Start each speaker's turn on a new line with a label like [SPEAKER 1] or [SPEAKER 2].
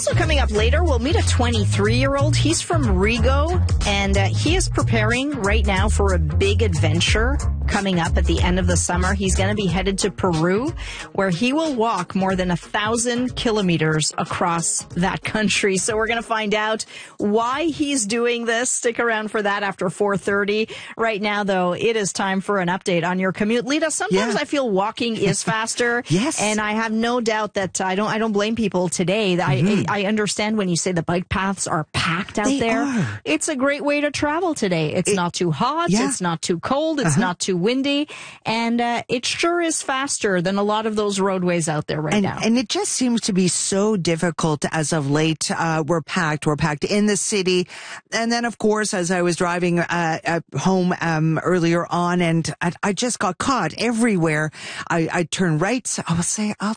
[SPEAKER 1] Also coming up later, we'll meet a 23-year-old. He's from Rigo, and he is preparing right now for a big adventure coming up at the end of the summer. He's going to be headed to Peru, where he will walk more than 1,000 kilometers across that country. So we're going to find out why he's doing this. Stick around for that after 4:30. Right now, though, it is time for an update on your commute. Lita, sometimes I feel walking is faster.
[SPEAKER 2] Yes.
[SPEAKER 1] And I have no doubt that I don't blame people today. I understand when you say the bike paths are packed out there.
[SPEAKER 2] Are.
[SPEAKER 1] It's a great way to travel today. It's not too hot.
[SPEAKER 2] Yeah.
[SPEAKER 1] It's not too cold. It's not too windy. And it sure is faster than a lot of those roadways out there right now.
[SPEAKER 2] And it just seems to be so difficult as of late. We're packed in the city. And then, of course, as I was driving home earlier on, and I just got caught everywhere. I turn right. So I will say, I'll